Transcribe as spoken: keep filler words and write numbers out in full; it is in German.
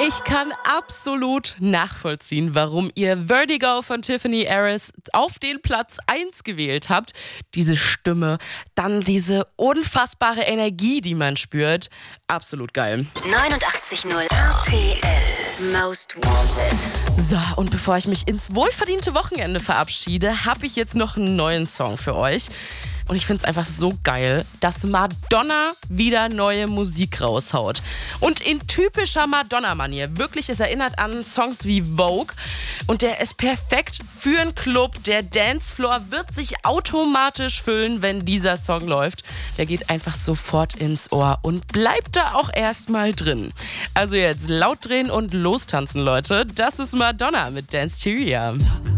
Ich kann absolut nachvollziehen, warum ihr Vertigo von Tiffany Harris auf den Platz eins gewählt habt. Diese Stimme, dann diese unfassbare Energie, die man spürt. Absolut geil. neunundachtzig Komma null R T L Most Wanted. So, und bevor ich mich ins wohlverdiente Wochenende verabschiede, habe ich jetzt noch einen neuen Song für euch. Und ich finde es einfach so geil, dass Madonna wieder neue Musik raushaut. Und in typischer Madonna-Manier. Wirklich, es erinnert an Songs wie Vogue. Und der ist perfekt für einen Club. Der Dancefloor wird sich automatisch füllen, wenn dieser Song läuft. Der geht einfach sofort ins Ohr und bleibt da auch erstmal drin. Also jetzt laut drehen und lostanzen, Leute. Das ist Madonna mit Dance Tyria.